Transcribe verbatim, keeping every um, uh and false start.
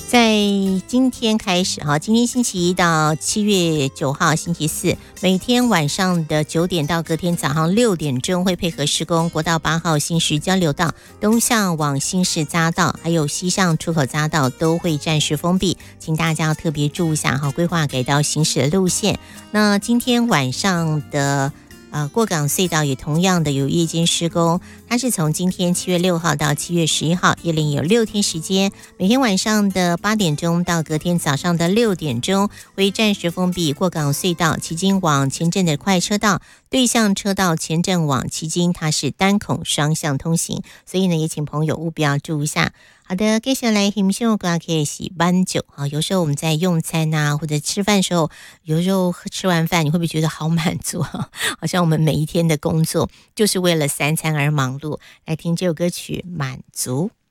在今天开始哈，今天星期一到七月九号星期四，每天晚上的九点到隔天早上六点钟会配合施工国道八号新市交流道东向往新市匝道，还有西向出口匝道都会暂时封闭，请大家要特别注意一下哈，规划改道行驶的路线。那今天晚上的呃，过港隧道也同样的有夜间施工，它是从今天七月六号到七月十一号，一连有六天时间，每天晚上的八点钟到隔天早上的六点钟会暂时封闭过港隧道旗津往前镇的快车道，对向车道前镇往旗津它是单孔双向通行，所以呢也请朋友务必要注意一下。好的，接下来欣赏歌可以是晚酒啊。有时候我们在用餐啊，或者吃饭的时候，有时候吃完饭，你会不会觉得好满足啊？好像我们每一天的工作就是为了三餐而忙碌。来听这首歌曲《满足》。